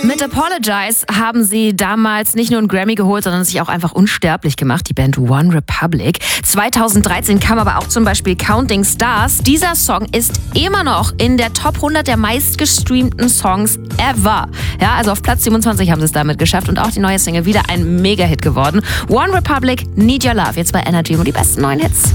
Mit Apologize haben sie damals nicht nur einen Grammy geholt, sondern sich auch einfach unsterblich gemacht, die Band One Republic. 2013 kam aber auch zum Beispiel Counting Stars. Dieser Song ist immer noch in der Top 100 der meistgestreamten Songs ever. Ja, also auf Platz 27 haben sie es damit geschafft und auch die neue Single wieder ein Mega-Hit geworden. One Republic, Need Your Love, jetzt bei Energy und die besten neuen Hits.